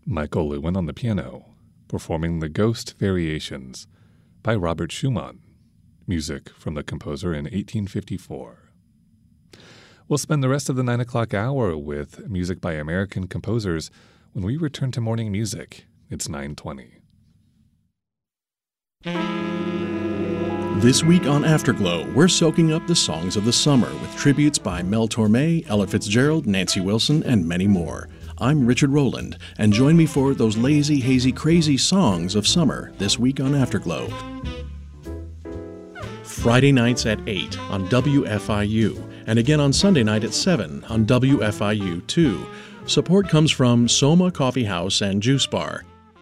Michael Lewin on the piano, performing the Ghost Variations by Robert Schumann, music from the composer in 1854. We'll spend the rest of the 9 o'clock hour with music by American composers when we return to morning music. It's 9:20. This week on Afterglow, we're soaking up the songs of the summer with tributes by Mel Torme, Ella Fitzgerald, Nancy Wilson, and many more. I'm Richard Rowland, and join me for those lazy, hazy, crazy songs of summer this week on Afterglow. Friday nights at 8 on WFIU, and again on Sunday night at 7 on WFIU2. Support comes from Soma Coffee House and Juice Bar.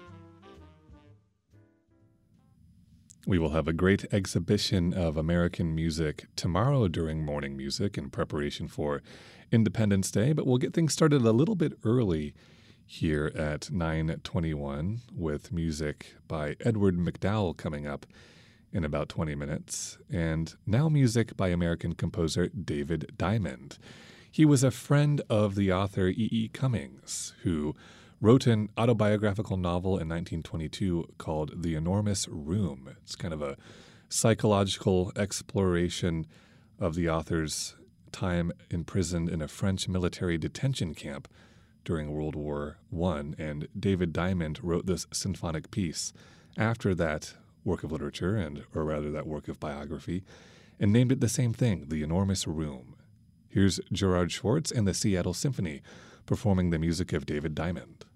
We will have a great exhibition of American music tomorrow during morning music in preparation for Independence Day, but we'll get things started a little bit early here at 9:21 with music by Edward McDowell coming up in about 20 minutes, and now music by American composer David Diamond. He was a friend of the author E.E. Cummings, who wrote an autobiographical novel in 1922 called The Enormous Room. It's kind of a psychological exploration of the author's time imprisoned in a French military detention camp during World War I, and David Diamond wrote this symphonic piece after that work of literature, or rather that work of biography, and named it the same thing, The Enormous Room. Here's Gerard Schwartz and the Seattle Symphony performing the music of David Diamond.